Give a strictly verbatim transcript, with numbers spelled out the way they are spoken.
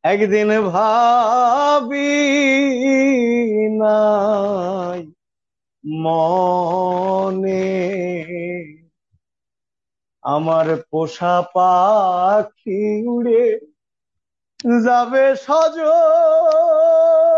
একদিন ভাবি নাই মনে আমার পোষা পাখি উড়ে যাবে সজল